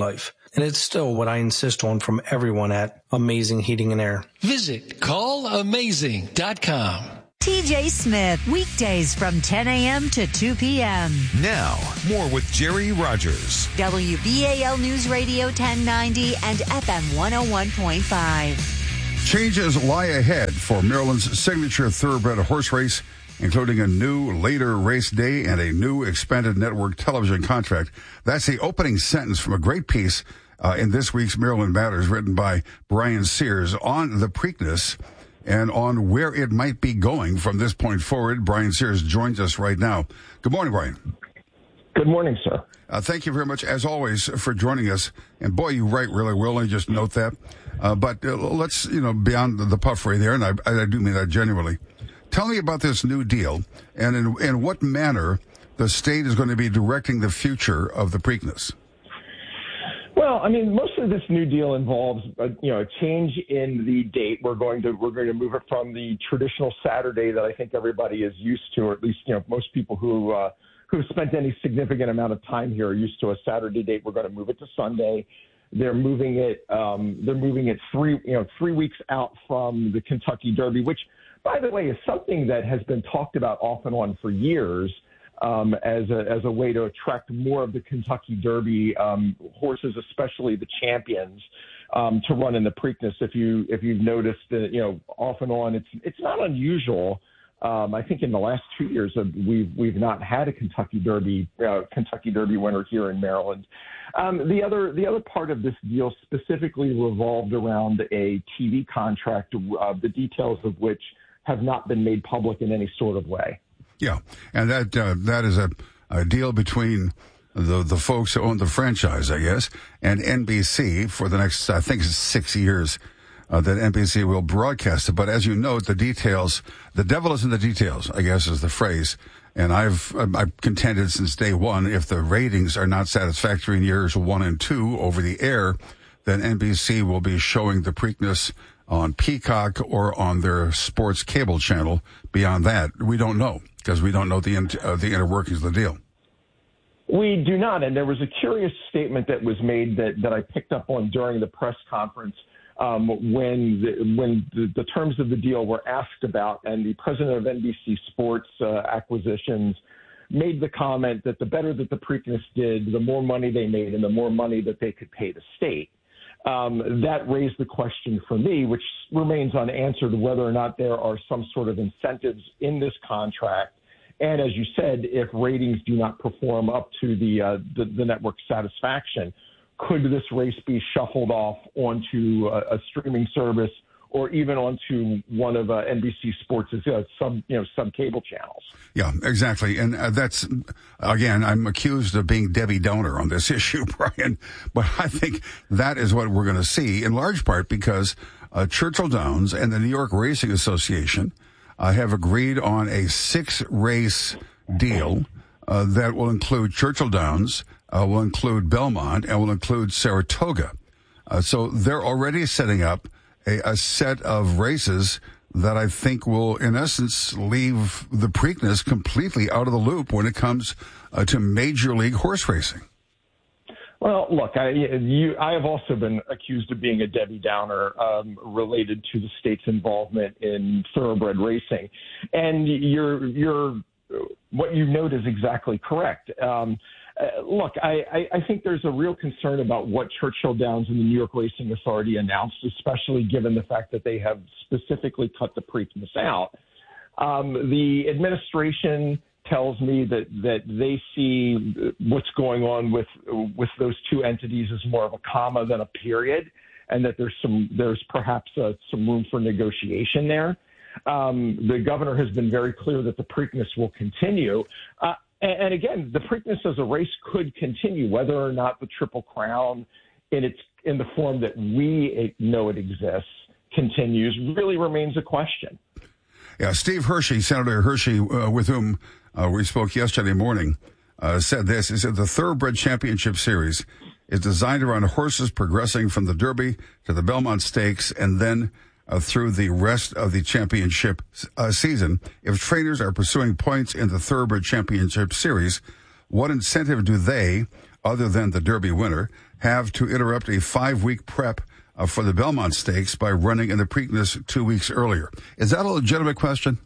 And it's still what I insist on from everyone at Amazing Heating and Air. Visit call amazing dot com. T J Smith, weekdays from ten a.m. to two p.m. Now, more with Jerry Rogers. W B A L News Radio ten ninety and F M one oh one point five. Changes lie ahead for Maryland's signature thoroughbred horse race, including a new later race day and a new expanded network television contract. That's the opening sentence from a great piece uh, in this week's Maryland Matters, written by Brian Sears on the Preakness and on where it might be going from this point forward. Brian Sears joins us right now. Good morning, Brian. Good morning, sir. Uh, thank you very much, as always, for joining us. And boy, you write really well. Let me just note that. Uh, but uh, let's, you know, beyond the puffery there, and I, I do mean that genuinely. Tell me about this new deal and in, in what manner the state is going to be directing the future of the Preakness. Well, I mean, most of this new deal involves, a, you know, a change in the date. We're going to we're going to move it from the traditional Saturday that I think everybody is used to, or at least, you know, most people who uh, who've spent any significant amount of time here are used to a Saturday date. We're going to move it to Sunday. They're moving it. Um, they're moving it three, you know, three weeks out from the Kentucky Derby, which, by the way, is something that has been talked about off and on for years um, as a as a way to attract more of the Kentucky Derby um, horses, especially the champions, um, to run in the Preakness. If you if you've noticed, that, you know, off and on, it's it's not unusual. Um, I think in the last two years uh, we've we've not had a Kentucky Derby uh, Kentucky Derby winner here in Maryland. Um, the other the other part of this deal specifically revolved around a T V contract, uh, the details of which have not been made public in any sort of way. Yeah, and that uh, that is a, a deal between the the folks who own the franchise, I guess, and N B C for the next, I think, six years. Uh, that N B C will broadcast it. But as you note, the details, the devil is in the details, I guess is the phrase. And I've, I've contended since day one, if the ratings are not satisfactory in years one and two over the air, then N B C will be showing the Preakness on Peacock or on their sports cable channel. Beyond that, we don't know, because we don't know the, uh, the inner workings of the deal. We do not. And there was a curious statement that was made that, that I picked up on during the press conference. Um, when the, when the, the terms of the deal were asked about, and the president of N B C Sports uh, Acquisitions made the comment that the better that the Preakness did, the more money they made and the more money that they could pay the state. Um, that raised the question for me, which remains unanswered, whether or not there are some sort of incentives in this contract. And as you said, if ratings do not perform up to the, uh, the, the network's satisfaction, could this race be shuffled off onto a, a streaming service or even onto one of uh, N B C Sports' uh, sub, you know, sub cable channels? Yeah, exactly. And uh, that's, again, I'm accused of being Debbie Downer on this issue, Brian, but I think that is what we're going to see in large part because uh, Churchill Downs and the New York Racing Association uh, have agreed on a six race deal uh, that will include Churchill Downs, Uh, will include Belmont, and will include Saratoga. Uh, so they're already setting up a, a set of races that I think will, in essence, leave the Preakness completely out of the loop when it comes uh, to major league horse racing. Well, look, I, you, I have also been accused of being a Debbie Downer um, related to the state's involvement in thoroughbred racing. And you're, you're, what you note is exactly correct. Um, Uh, look, I, I, I think there's a real concern about what Churchill Downs and the New York Racing Authority announced, especially given the fact that they have specifically cut the Preakness out. Um, the administration tells me that, that they see what's going on with with those two entities as more of a comma than a period, and that there's some there's perhaps uh, some room for negotiation there. Um, the governor has been very clear that the Preakness will continue. Uh, And again, the Preakness as a race could continue, whether or not the Triple Crown in its in the form that we know it exists continues really remains a question. Yeah, Steve Hershey, Senator Hershey, uh, with whom uh, we spoke yesterday morning, uh, said this. He said the Thoroughbred Championship Series is designed around horses progressing from the Derby to the Belmont Stakes and then Uh, through the rest of the championship uh, season. If trainers are pursuing points in the Thoroughbred Championship Series, what incentive do they, other than the Derby winner, have to interrupt a five-week prep uh, for the Belmont Stakes by running in the Preakness two weeks earlier. Is that a legitimate question?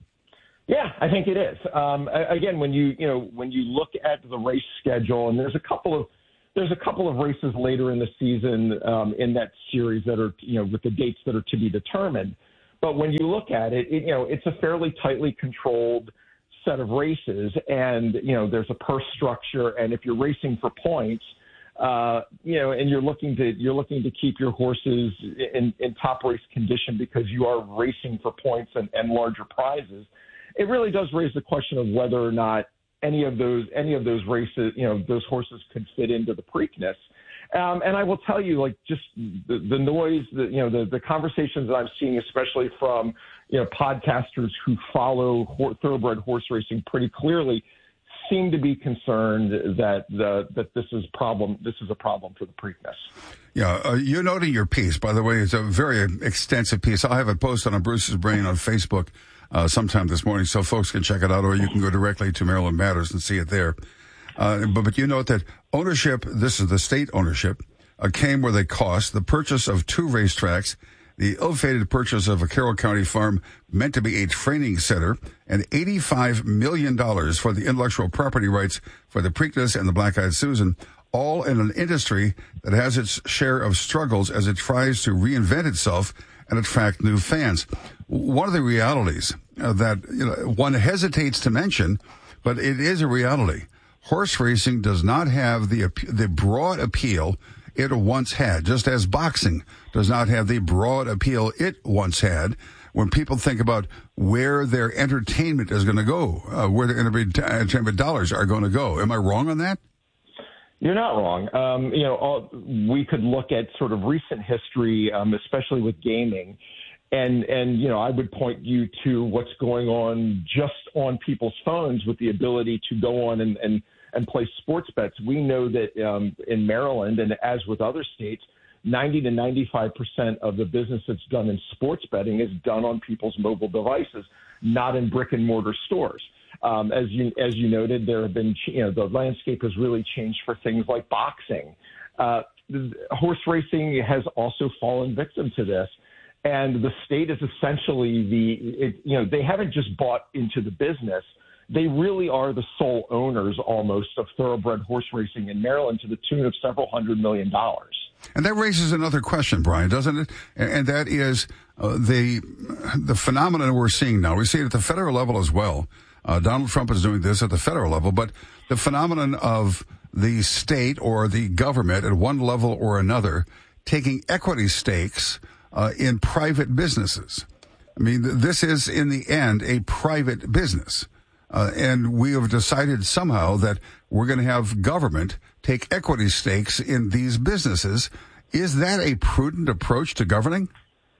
Yeah, I think it is. Um, again, when you you know when you look at the race schedule, and there's a couple of there's a couple of races later in the season um, in that series that are you know with the dates that are to be determined. But when you look at it, it you know it's a fairly tightly controlled set of races, and you know there's a purse structure, and if you're racing for points, uh, you know, and you're looking to you're looking to keep your horses in, in top race condition because you are racing for points and, and larger prizes. It really does raise the question of whether or not any of those any of those races, you know, those horses could fit into the Preakness. Um, and I will tell you, like, just the, the noise, the, you know, the, the conversations that I'm seeing, especially from, you know, podcasters who follow ho- thoroughbred horse racing pretty clearly, seem to be concerned that the, that this is problem. This is a problem for the Preakness. Yeah, uh, you noted your piece, by the way, it's a very extensive piece. I'll have it posted on Bruce's Brain on Facebook uh, sometime this morning, so folks can check it out, or you can go directly to Maryland Matters and see it there. Uh, but, but you note that ownership, this is the state ownership, uh, came with a cost. The purchase of two racetracks, the ill-fated purchase of a Carroll County farm meant to be a training center, and eighty-five million dollars for the intellectual property rights for the Preakness and the Black-Eyed Susan, all in an industry that has its share of struggles as it tries to reinvent itself and attract new fans. One of the realities uh, that you know, one hesitates to mention, but it is a reality. Horse racing does not have the the broad appeal it once had, just as boxing does not have the broad appeal it once had. When people think about where their entertainment is going to go, uh, where their entertainment dollars are going to go. Am I wrong on that? You're not wrong. Um, you know, all, we could look at sort of recent history, um, especially with gaming. And, and, you know, I would point you to what's going on just on people's phones with the ability to go on and, and, and play sports bets. We know that um, in Maryland, and as with other states, ninety to ninety-five percent of the business that's done in sports betting is done on people's mobile devices, not in brick and mortar stores. Um, as you as you noted, there have been, you know, the landscape has really changed for things like boxing. Uh, horse racing has also fallen victim to this. And the state is essentially the, it, you know, they haven't just bought into the business. They really are the sole owners almost of thoroughbred horse racing in Maryland to the tune of several hundred million dollars. And that raises another question, Brian, doesn't it? And that is uh, the the phenomenon we're seeing now. We see it at the federal level as well. Uh, Donald Trump is doing this at the federal level, but the phenomenon of the state or the government at one level or another taking equity stakes uh, in private businesses. I mean, this is in the end a private business. Uh, and we have decided somehow that we're going to have government take equity stakes in these businesses. Is that a prudent approach to governing?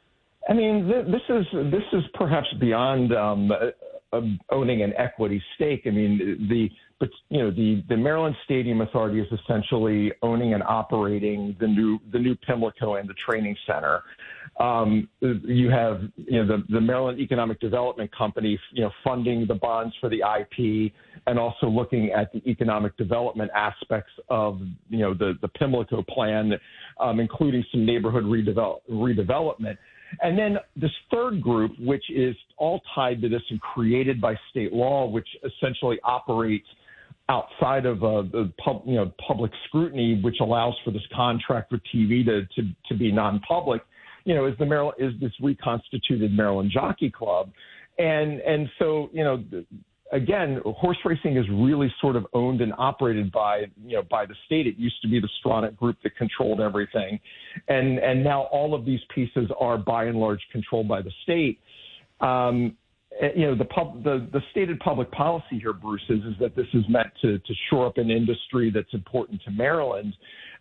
I mean, th- this is this is perhaps beyond um, uh, owning an equity stake. I mean, the but you know the, the Maryland Stadium Authority is essentially owning and operating the new the new Pimlico and the training center. Um, you have, you know, the, the Maryland Economic Development Company, you know, funding the bonds for the I P and also looking at the economic development aspects of, you know, the, the Pimlico plan, um, including some neighborhood redevelop, redevelopment. And then this third group, which is all tied to this and created by state law, which essentially operates outside of uh, the pub, you know, public scrutiny, which allows for this contract with T V to, to, to be non-public, you know, is the Maryland, is this reconstituted Maryland Jockey Club. And, and so, you know, again, horse racing is really sort of owned and operated by, you know, by the state. It used to be the Stronach Group that controlled everything. And, and now all of these pieces are by and large controlled by the state. Um, you know, the, pub, the, the stated public policy here, Bruce, is, is that this is meant to, to shore up an industry that's important to Maryland.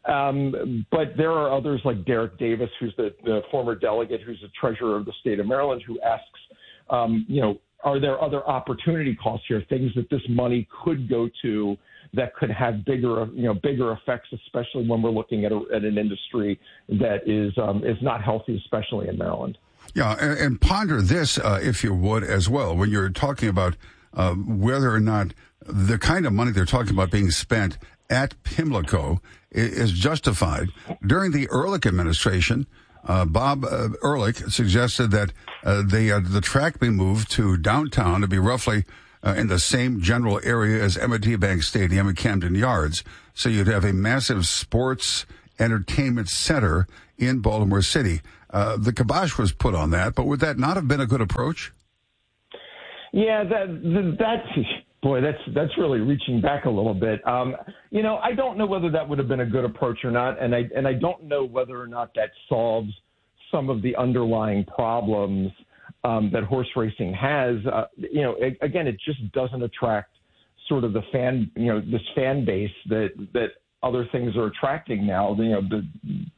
Um, but there are others like Derek Davis, who's the, the former delegate, who's the treasurer of the state of Maryland, who asks, um, you know, are there other opportunity costs here, things that this money could go to that could have bigger, you know, bigger effects, especially when we're looking at, a, at an industry that is um, is not healthy, especially in Maryland. Yeah, and, and ponder this, uh, if you would, as well, when you're talking about uh, whether or not the kind of money they're talking about being spent at Pimlico is justified. During the Ehrlich administration, uh, Bob uh, Ehrlich suggested that uh, the uh, the track be moved to downtown to be roughly uh, in the same general area as M and T Bank Stadium and Camden Yards. So you'd have a massive sports entertainment center in Baltimore City. Uh, the kibosh was put on that, but would that not have been a good approach? Yeah, that that's boy, that's that's really reaching back a little bit. Um, you know, I don't know whether that would have been a good approach or not, and I and I don't know whether or not that solves some of the underlying problems um, that horse racing has. Uh, you know, it, again, it just doesn't attract sort of the fan, you know, this fan base that that other things are attracting now. You know, the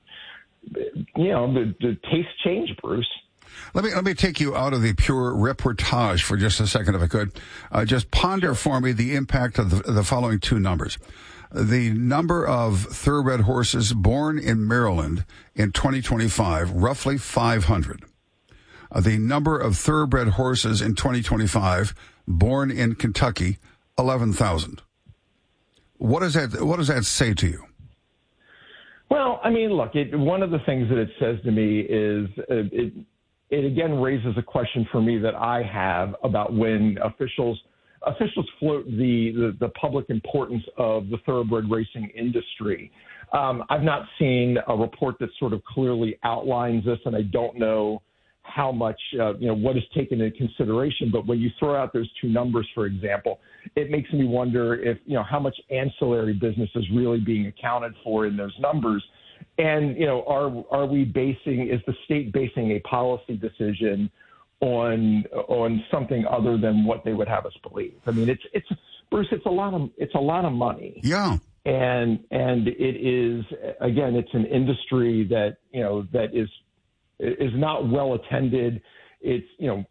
you know the, the taste change, Bruce. Let me let me take you out of the pure reportage for just a second, if I could. Uh, just ponder for me the impact of the, the following two numbers. The number of thoroughbred horses born in Maryland in twenty twenty-five, roughly five hundred. Uh, the number of thoroughbred horses in twenty twenty-five born in Kentucky, eleven thousand. What does that What does that say to you? Well, I mean, look, it, one of the things that it says to me is uh, it. It again raises a question for me that I have about when officials officials float the, the, the public importance of the thoroughbred racing industry. Um, I've not seen a report that sort of clearly outlines this, and I don't know how much, uh, you know, what is taken into consideration. But when you throw out those two numbers, for example, it makes me wonder if, you know, how much ancillary business is really being accounted for in those numbers. And, you know, are are we basing, is the state basing a policy decision on on something other than what they would have us believe? I mean, it's it's Bruce, it's a lot of it's a lot of money. Yeah. And and it is, again, it's an industry that, you know, that is is not well attended. It's, you know,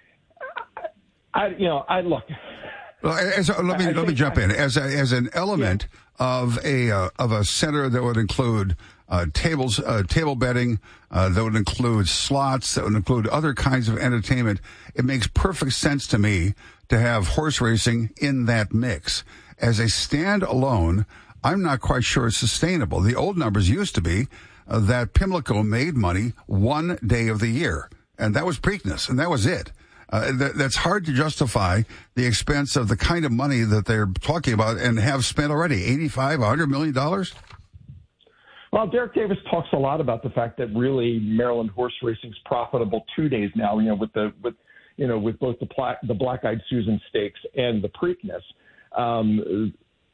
I you know, I look. Well, as, let me I let me jump I, in as a, as an element yeah. of a uh, of a center that would include uh, tables, uh, table betting, uh, that would include slots, that would include other kinds of entertainment. It makes perfect sense to me to have horse racing in that mix. As a standalone, I'm not quite sure it's sustainable. The old numbers used to be uh, that Pimlico made money one day of the year, and that was Preakness, and that was it. Uh, that, that's hard to justify the expense of the kind of money that they're talking about and have spent already, eighty-five, one hundred million dollars? Well, Derek Davis talks a lot about the fact that really Maryland horse racing is profitable two days now, you know, with the, with, you know, with both the, pla- the Black-Eyed Susan Stakes and the Preakness. Um,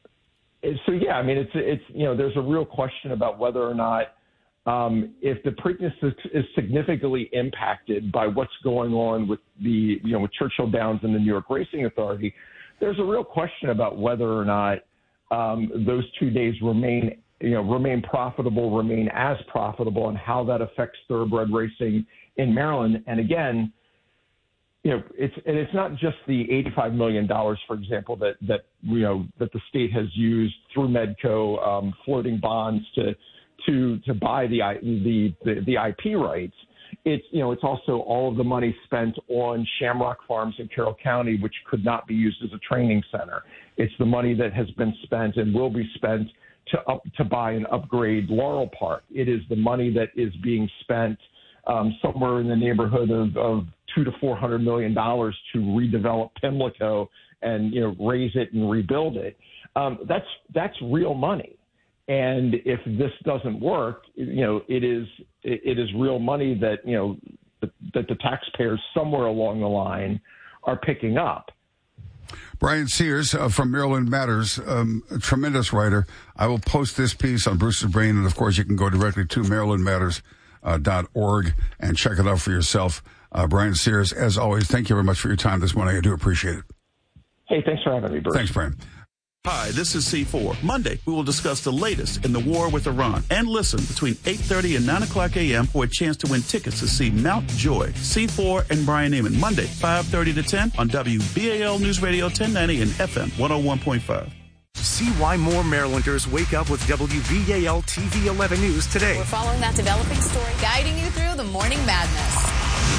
so, yeah, I mean, it's, it's, you know, there's a real question about whether or not, Um, if the Preakness is, is significantly impacted by what's going on with the, you know, with Churchill Downs and the New York Racing Authority, there's a real question about whether or not um, those two days remain, you know, remain profitable, remain as profitable, and how that affects thoroughbred racing in Maryland. And again, you know, it's and it's not just the eighty-five million dollars, for example, that that you know that the state has used through Medco um, floating bonds to. to to buy the, the the the I P rights. It's, you know, it's also all of the money spent on Shamrock Farms in Carroll County, which could not be used as a training center. It's the money that has been spent and will be spent to up to buy and upgrade Laurel Park. It is the money that is being spent um, somewhere in the neighborhood of, of two to four hundred million dollars to redevelop Pimlico and, you know, raise it and rebuild it. Um, that's that's real money. And if this doesn't work, you know, it is it is real money that, you know, that the taxpayers somewhere along the line are picking up. Brian Sears uh, from Maryland Matters, um, a tremendous writer. I will post this piece on Bruce's Brain, and of course you can go directly to maryland matters dot org and check it out for yourself. Uh, Brian Sears, as always, thank you very much for your time this morning. I do appreciate it. Hey, thanks for having me, Bruce. Thanks, Brian. Hi, this is C four. Monday, we will discuss the latest in the war with Iran and listen between eight thirty and nine o'clock a.m. for a chance to win tickets to see Mount Joy, C four, and Brian Neiman. Monday, five thirty to ten on W B A L News Radio ten ninety and F M one oh one point five. See why more Marylanders wake up with W B A L T V eleven News today. We're following that developing story, guiding you through the morning madness.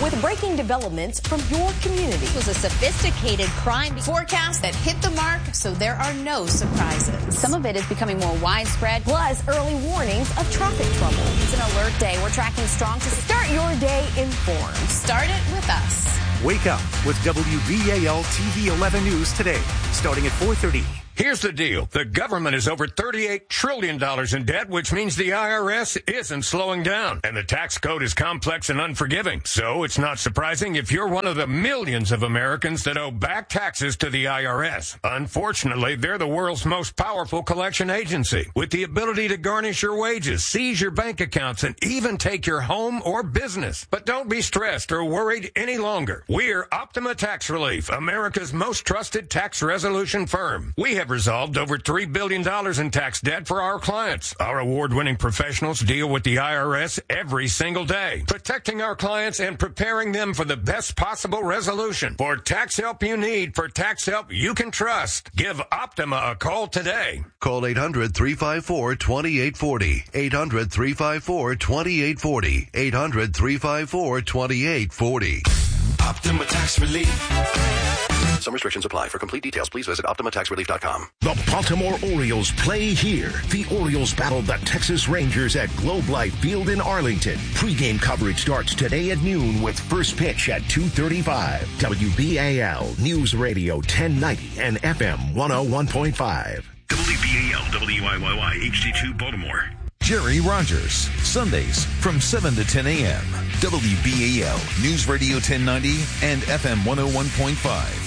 with breaking developments from your community. It was a sophisticated crime Forecast that hit the mark, so there are no surprises. Some of it is becoming more widespread. Plus, early warnings of traffic trouble. It's an alert day. We're tracking strong to Start your day informed. Start it with us. Wake up with W B A L T V eleven News today, starting at four thirty. Here's the deal. The government is over thirty-eight trillion dollars in debt, which means the I R S isn't slowing down. And the tax code is complex and unforgiving. So it's not surprising if you're one of the millions of Americans that owe back taxes to the I R S. Unfortunately, they're the world's most powerful collection agency, with the ability to garnish your wages, seize your bank accounts, and even take your home or business. But don't be stressed or worried any longer. We're Optima Tax Relief, America's most trusted tax resolution firm. We have resolved over three billion dollars in tax debt for our clients. Our award-winning professionals deal with the I R S every single day, protecting our clients and preparing them for the best possible resolution. For tax help you need, for tax help you can trust, give Optima a call today. Call eight hundred, three five four, two eight four zero. eight hundred, three five four, two eight four zero. eight hundred, three five four, two eight four zero. Optima Tax Relief. Some restrictions apply. For complete details, please visit Optima Tax Relief dot com. The Baltimore Orioles play here. The Orioles battle the Texas Rangers at Globe Life Field in Arlington. Pre-game coverage starts today at noon with first pitch at two thirty-five. W B A L News Radio ten ninety and F M one oh one point five. W B A L W I Y Y H D two Baltimore. Jerry Rogers, Sundays from seven to ten a.m. W B A L News Radio ten ninety and F M one oh one point five.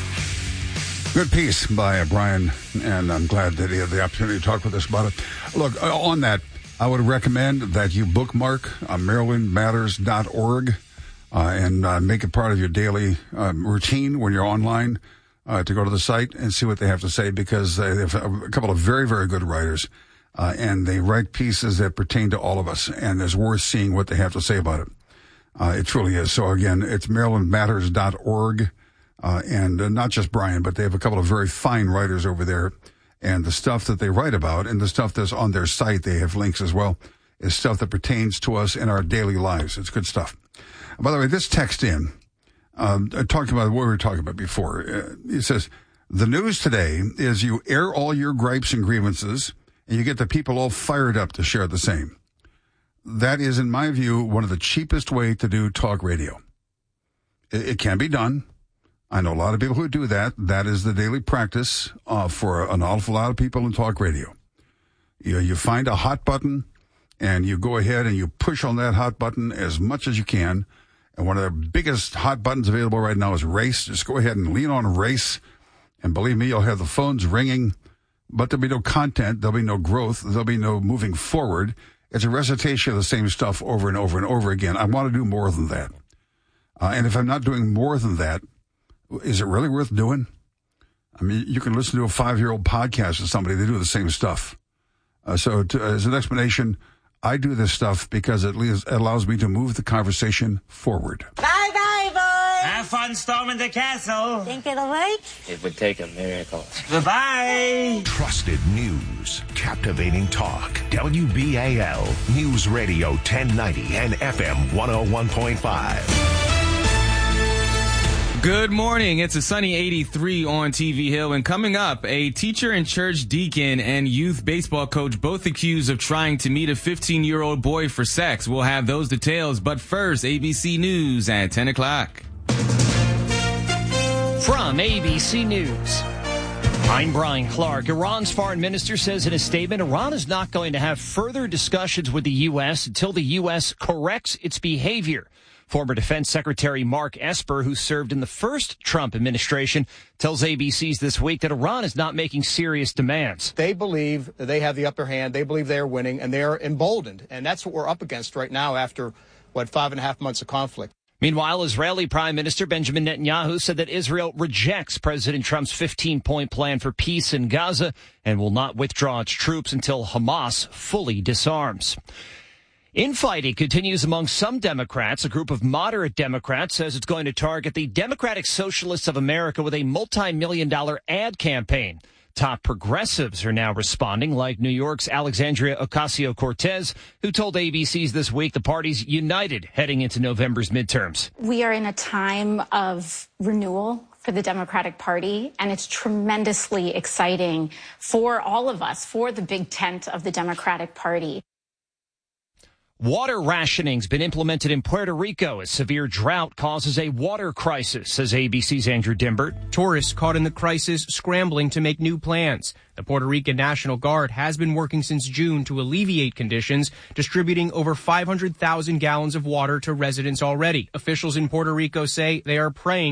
Good piece by uh, Brian, and I'm glad that he had the opportunity to talk with us about it. Look, uh, on that, I would recommend that you bookmark uh, maryland matters dot org uh, and uh, make it part of your daily um, routine when you're online uh, to go to the site and see what they have to say, because they have a couple of very, very good writers, uh, and they write pieces that pertain to all of us, and it's worth seeing what they have to say about it. Uh, it truly is. So, again, it's maryland matters dot org. Uh, and uh, not just Brian, but they have a couple of very fine writers over there. And the stuff that they write about and the stuff that's on their site, they have links as well, is stuff that pertains to us in our daily lives. It's good stuff. By the way, this text in, um, talking about what we were talking about before. Uh, it says, the news today is you air all your gripes and grievances, and you get the people all fired up to share the same. That is, in my view, one of the cheapest way to do talk radio. It, it can be done. I know a lot of people who do that. That is the daily practice uh, for an awful lot of people in talk radio. You, you find a hot button, and you go ahead and you push on that hot button as much as you can. And one of the biggest hot buttons available right now is race. Just go ahead and lean on race. And believe me, you'll have the phones ringing, but there'll be no content. There'll be no growth. There'll be no moving forward. It's a recitation of the same stuff over and over and over again. I want to do more than that. Uh, and if I'm not doing more than that, is it really worth doing? I mean, you can listen to a five-year-old podcast with somebody. They do the same stuff. Uh, so to, as an explanation, I do this stuff because it, leaves, it allows me to move the conversation forward. Bye-bye, boys. Have fun storming the castle. Think it'll work? It would take a miracle. Goodbye. Trusted news. Captivating talk. W B A L News Radio ten ninety and F M one oh one point five. Good morning. It's a sunny eighty-three on T V Hill. And coming up, a teacher and church deacon and youth baseball coach both accused of trying to meet a fifteen-year-old boy for sex. We'll have those details. But first, A B C News at ten o'clock. From A B C News, I'm Brian Clark. Iran's foreign minister says in a statement, Iran is not going to have further discussions with the U S until the U S corrects its behavior. Former Defense Secretary Mark Esper, who served in the first Trump administration, tells A B C's This Week that Iran is not making serious demands. They believe they have the upper hand. They believe they are winning, and they are emboldened. And that's what we're up against right now after, what, five and a half months of conflict. Meanwhile, Israeli Prime Minister Benjamin Netanyahu said that Israel rejects President Trump's fifteen-point plan for peace in Gaza and will not withdraw its troops until Hamas fully disarms. Infighting continues among some Democrats. A group of moderate Democrats says it's going to target the Democratic Socialists of America with a multi-million dollar ad campaign. Top progressives are now responding, like New York's Alexandria Ocasio-Cortez, who told A B C's This Week the party's united heading into November's midterms. We are in a time of renewal for the Democratic Party, and it's tremendously exciting for all of us, for the big tent of the Democratic Party. Water rationing's been implemented in Puerto Rico as severe drought causes a water crisis, says A B C's Andrew Dimbert. Tourists caught in the crisis scrambling to make new plans. The Puerto Rican National Guard has been working since June to alleviate conditions, distributing over five hundred thousand gallons of water to residents already. Officials in Puerto Rico say they are praying